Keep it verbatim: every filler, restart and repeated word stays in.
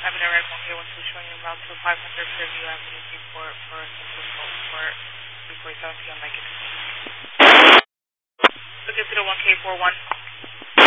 I'm direct one K one two showing you route to five hundred Fairview Avenue, Freeport for a simple phone for three forty-seven P M Like it. Look into the one K four one.